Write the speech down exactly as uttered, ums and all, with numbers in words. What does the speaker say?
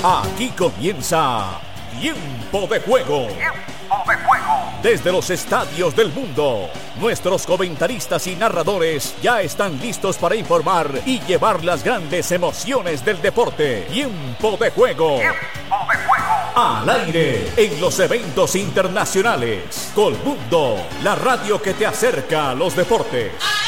Aquí comienza Tiempo de Juego. Tiempo de Juego. Desde los estadios del mundo, nuestros comentaristas y narradores ya están listos para informar y llevar las grandes emociones del deporte. Tiempo de Juego. Tiempo de Juego. Al aire en los eventos internacionales. Colmundo, la radio que te acerca a los deportes.